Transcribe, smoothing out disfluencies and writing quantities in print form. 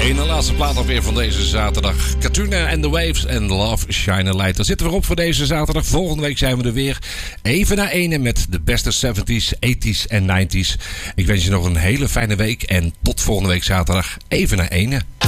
ene laatste plaat alweer van deze zaterdag. Katrina and the Waves en Love Shine a Light. Daar zitten we op voor deze zaterdag. Volgende week zijn we er weer. Even na ene met de beste 70s, 80s en 90s. Ik wens je nog een hele fijne week. En tot volgende week zaterdag. Even na ene.